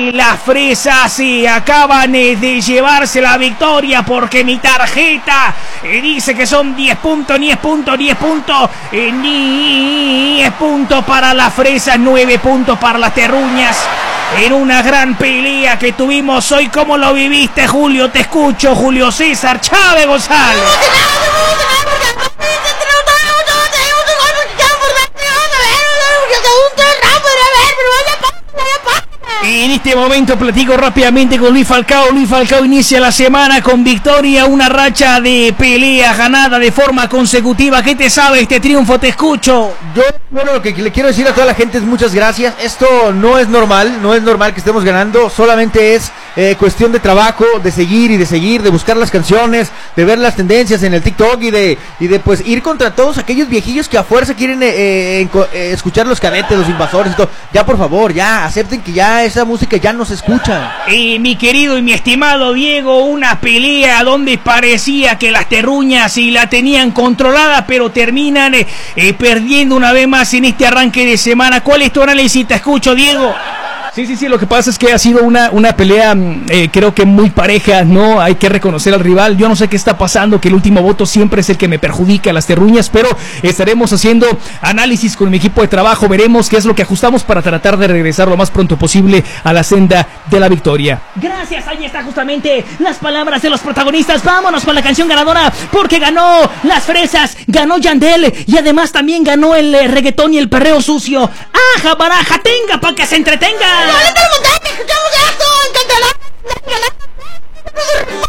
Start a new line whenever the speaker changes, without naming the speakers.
Las fresas acaban de llevarse la victoria porque mi tarjeta dice que son 10 puntos, 10 puntos, 10 puntos, 10 puntos para las fresas, 9 puntos para las terruñas. En una gran pelea que tuvimos hoy. ¿Cómo lo viviste, Julio? Te escucho, Julio César Chávez González. En este momento platico rápidamente con Luis Falcao. Luis Falcao inicia la semana con victoria, una racha de pelea ganada de forma consecutiva. ¿Qué te sabe este triunfo? Te escucho.
Yo, bueno, lo que le quiero decir a toda la gente es muchas gracias. Esto no es normal que estemos ganando. Solamente es cuestión de trabajo, de seguir, de buscar las canciones, de ver las tendencias en el TikTok y de pues ir contra todos aquellos viejillos que a fuerza quieren escuchar los cadetes, los invasores y todo. Ya, por favor, ya acepten que ya esa música ya no se escucha.
Mi querido y mi estimado Diego, una pelea donde parecía que las terruñas la tenían controlada, pero terminan perdiendo una vez más en este arranque de semana. ¿Cuál es tu análisis? Te escucho, Diego.
Sí, lo que pasa es que ha sido una pelea creo que muy pareja, ¿no? Hay que reconocer al rival. Yo no sé qué está pasando, que el último voto siempre es el que me perjudica a las terruñas, pero estaremos haciendo análisis con mi equipo de trabajo, veremos qué es lo que ajustamos para tratar de regresar lo más pronto posible a la senda de la victoria.
Gracias, ahí está justamente las palabras de los protagonistas. Vámonos con la canción ganadora, porque ganó Las Fresas, ganó Yandel y además también ganó el reggaetón y el perreo sucio. ¡Aja, baraja, tenga, pa' que se entretenga!
¡Escuchamos esto! ¡Encantador!